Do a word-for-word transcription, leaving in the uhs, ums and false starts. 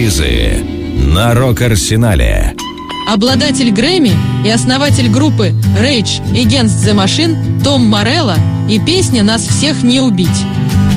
релизы на Рок-Арсенале. Обладатель Грэмми и основатель группы Rage Against the Machine Том Морелло и песня «Нас всех не убить».